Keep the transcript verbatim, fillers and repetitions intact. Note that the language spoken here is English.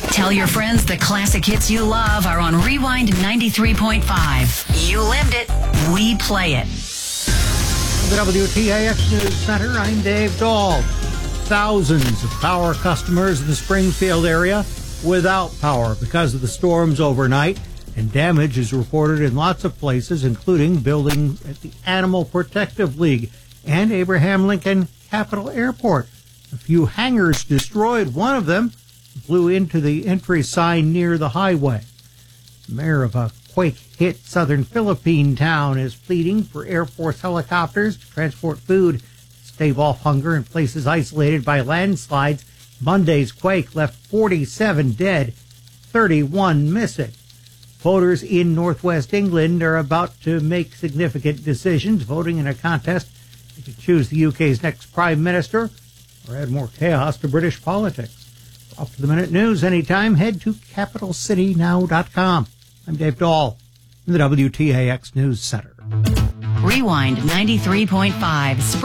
Tell your friends the classic hits you love are on Rewind ninety-three point five. You lived it. We play it. The W T A X News Center, I'm Dave Dahl. Thousands of power customers in the Springfield area without power because of the storms overnight, and damage is reported in lots of places, including buildings at the Animal Protective League and Abraham Lincoln Capital Airport. A few hangars destroyed. One of them blew into the entry sign near the highway. The mayor of a quake-hit southern Philippine town is pleading for Air Force helicopters to transport food, stave off hunger in places isolated by landslides. Monday's quake left forty-seven dead, thirty-one missing. Voters in northwest England are about to make significant decisions, voting in a contest to choose the U K's next prime minister or add more chaos to British politics. Off to the minute news anytime, head to capital city now dot com. I'm Dave Dahl in the W T A X News Center. Rewind ninety-three point five.